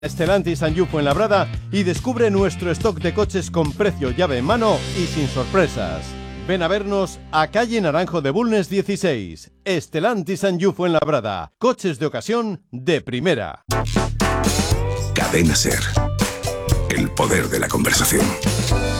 Stellantis and You Fuenlabrada y descubre nuestro stock de coches con precio llave en mano y sin sorpresas. Ven a vernos a calle Naranjo de Bulnes 16. Stellantis and You Fuenlabrada. Coches de ocasión de primera. Cadena SER. El poder de la conversación.